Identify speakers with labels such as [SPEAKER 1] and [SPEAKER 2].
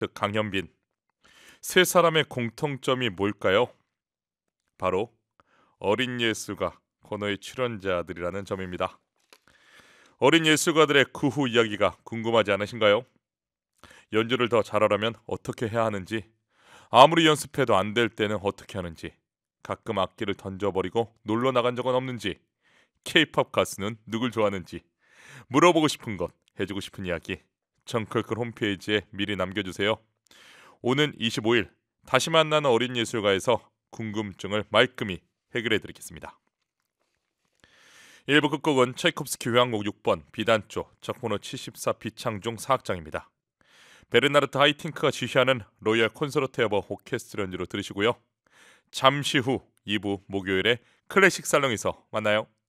[SPEAKER 1] 강현빈. 세 사람의 공통점이 뭘까요? 바로 어린 예술가 코너의 출연자들이라는 점입니다. 어린 예술가들의 그 후 이야기가 궁금하지 않으신가요? 연주를 더 잘하려면 어떻게 해야 하는지, 아무리 연습해도 안 될 때는 어떻게 하는지, 가끔 악기를 던져버리고 놀러 나간 적은 없는지, K-팝 가수는 누굴 좋아하는지 물어보고 싶은 것, 해주고 싶은 이야기 정클클 홈페이지에 미리 남겨주세요. 오는 25일 다시 만나는 어린 예술가에서 궁금증을 말끔히 해결해드리겠습니다. 1부 끝곡은 차이콥스키 교향곡 6번 비단조 작번호 74 비창중 사악장입니다. 베르나르트 하이팅크가 지휘하는 로열 콘서트 에버 오케스트라 연주로 들으시고요. 잠시 후 2부 목요일에 클래식 살롱에서 만나요.